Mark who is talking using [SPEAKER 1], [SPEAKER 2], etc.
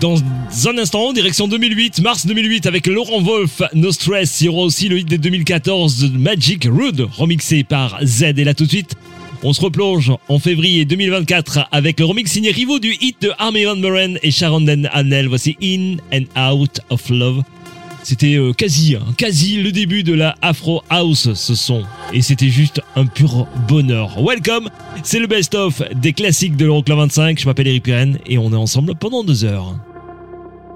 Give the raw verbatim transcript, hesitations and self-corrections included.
[SPEAKER 1] Dans un instant, direction deux mille huit, mars deux mille huit, avec Laurent Wolf, No Stress. Il y aura aussi le hit de deux mille quatorze, Magic Rude, remixé par Z. Et là tout de suite, on se replonge en février deux mille vingt-quatre avec le remix signé Rivo du hit de Armie Van Buuren et Sharon Annell. Voici In and Out of Love. C'était euh, quasi, hein, quasi le début de la Afro House, ce son. Et c'était juste un pur bonheur. Welcome, c'est le best-of des classiques de l'Euroclub vingt-cinq. Je m'appelle Eric Pirenne et on est ensemble pendant deux heures.